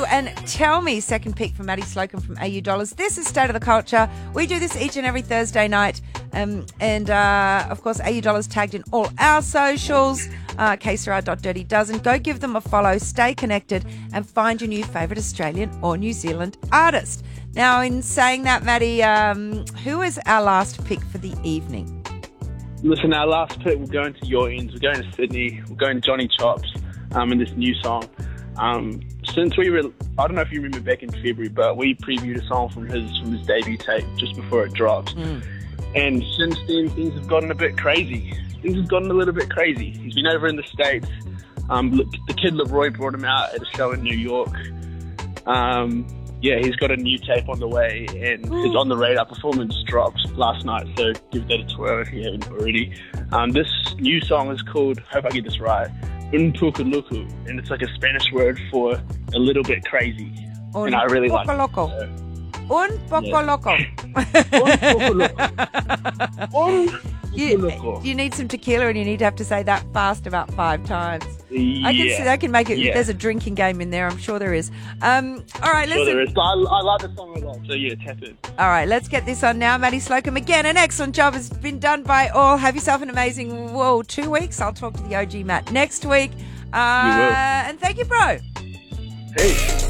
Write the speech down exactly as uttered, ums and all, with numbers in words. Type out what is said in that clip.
and tell me, second pick from Maddie Slocum from A U Dollars. This is State of the Culture. We do this each and every Thursday night. Um, and, uh, of course, A U Dollars tagged in all our socials. Uh, k s r i dot dirty dozen. Go give them a follow, stay connected, and find your new favourite Australian or New Zealand artist. Now, in saying that, Maddie, um, who is our last pick for the evening? Listen, our last pick, we're going to your ends. We're going to Sydney. We're going to Johnny Chops um, in this new song. Um, since we were, I don't know if you remember back in February, but we previewed a song from his from his debut tape just before it drops. Mm. And since then, things have gotten a bit crazy. Things have gotten a little bit crazy. He's been over in the States. Um, the kid LeRoy brought him out at a show in New York. Um, yeah, he's got a new tape on the way, and Ooh. his On the Radar performance dropped last night, so give that a twirl if you haven't already. Um, this new song is called, hope I get this right, Un Poco Loco, and it's like a Spanish word for a little bit crazy. Un and I really like it. Loco. So, Un poco yeah. loco. Un poco loco. Un You, you need some tequila and you need to have to say that fast about five times. Yeah. I can see, I can make it. Yeah. There's a drinking game in there. I'm sure there is. Um, all right, sure listen. There is. I, I like the song a lot, so yeah, tap in. All right, let's get this on now. Maddie Slocum, again, an excellent job has been done by all. Have yourself an amazing, whoa, two weeks. I'll talk to the O G Matt next week. Uh, you will. And thank you, bro. Hey.